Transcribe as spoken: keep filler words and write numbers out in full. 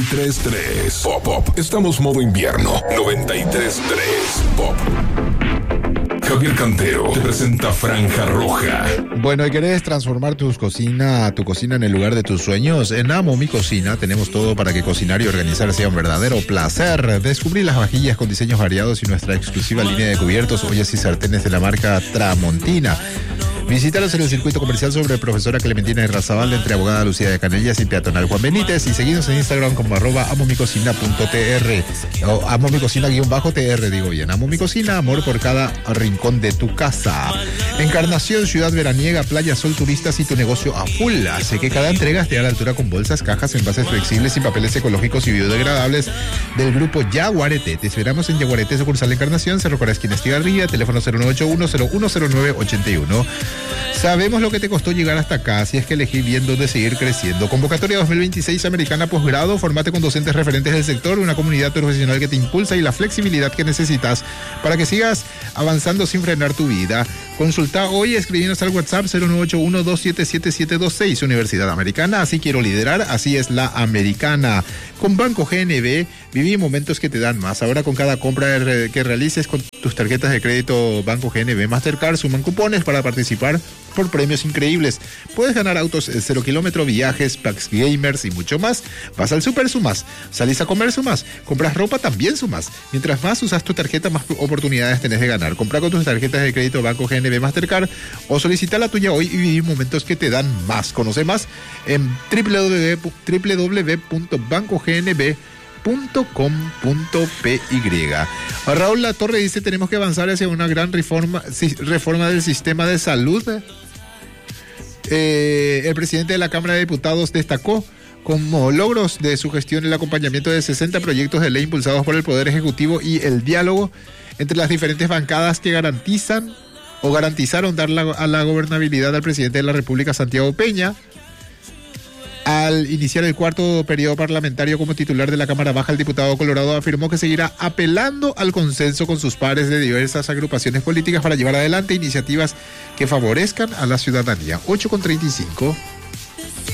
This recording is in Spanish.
tres tres Pop Pop. Estamos modo invierno. noventa y tres tres Pop. Javier Cantero te presenta Franja Roja. Bueno, ¿y querés transformar tus cocina, tu cocina en el lugar de tus sueños? En Amo Mi Cocina tenemos todo para que cocinar y organizar sea un verdadero placer. Descubrí las vajillas con diseños variados y nuestra exclusiva línea de cubiertos, ollas y sartenes de la marca Tramontina. Visítalos en el circuito comercial sobre Profesora Clementina Irrazabal entre Abogada Lucía de Canellas y Peatonal Juan Benítez, y seguinos en Instagram como arroba amomicocina.tr o amomicocina-tr, digo bien, Amo Mi Cocina, amor por cada rincón de tu casa. Encarnación, ciudad veraniega, playa, sol, turistas y tu negocio a full. Hace que cada entrega esté a la altura con bolsas, cajas, envases flexibles y papeles ecológicos y biodegradables del grupo Yaguareté. Te esperamos en Yaguareté, sucursal Encarnación, Cerro Corazquín, Estigarribia, teléfono cero nueve ocho uno cero uno cero nueve ocho uno. Sabemos lo que te costó llegar hasta acá, si es que elegí bien dónde seguir creciendo. Convocatoria dos mil veintiséis Americana Posgrado, formate con docentes referentes del sector, una comunidad profesional que te impulsa y la flexibilidad que necesitas para que sigas avanzando sin frenar tu vida. Consulta hoy, escribinos al WhatsApp cero nueve ocho uno dos siete siete siete dos seis. Universidad Americana, así quiero liderar, así es la Americana. Con Banco G N B, viví momentos que te dan más. Ahora con cada compra que realices con tus tarjetas de crédito Banco G N B Mastercard, suman cupones para participar por premios increíbles. Puedes ganar autos cero kilómetro, viajes, packs gamers y mucho más. Vas al súper, sumas. Salís a comer, sumas. Compras ropa, también sumas. Mientras más usas tu tarjeta, más oportunidades tenés de ganar. Compra con tus tarjetas de crédito Banco G N B Mastercard o solicita la tuya hoy y viví momentos que te dan más. Conoce más en w w w punto banco g n b punto com punto p y. Raúl Latorre dice: tenemos que avanzar hacia una gran reforma, reforma del sistema de salud. Eh, el presidente de la Cámara de Diputados destacó como logros de su gestión el acompañamiento de sesenta proyectos de ley impulsados por el Poder Ejecutivo y el diálogo entre las diferentes bancadas que garantizan o garantizaron dar la, a la gobernabilidad al presidente de la República, Santiago Peña. Al iniciar el cuarto periodo parlamentario como titular de la Cámara Baja, el diputado Colorado afirmó que seguirá apelando al consenso con sus pares de diversas agrupaciones políticas para llevar adelante iniciativas que favorezcan a la ciudadanía. ocho con treinta y cinco.